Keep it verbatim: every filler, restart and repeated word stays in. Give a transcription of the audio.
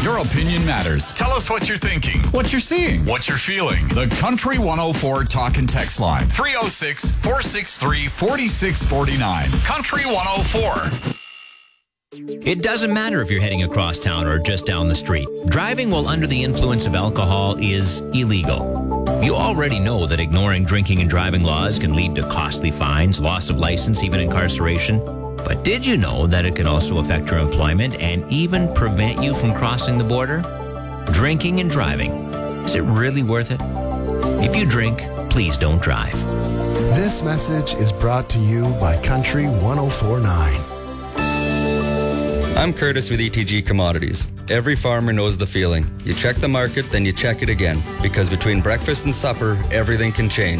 Your opinion matters. Tell us what you're thinking, what you're seeing, what you're feeling. The Country one oh four Talk and Text Line. three oh six, four six three, four six four nine. Country one oh four. It doesn't matter if you're heading across town or just down the street. Driving while under the influence of alcohol is illegal. You already know that ignoring drinking and driving laws can lead to costly fines, loss of license, even incarceration. But did you know that it can also affect your employment and even prevent you from crossing the border? Drinking and driving, is it really worth it? If you drink, please don't drive. This message is brought to you by Country one oh four point nine. I'm Curtis with E T G Commodities. Every farmer knows the feeling. You check the market, then you check it again. Because between breakfast and supper, everything can change.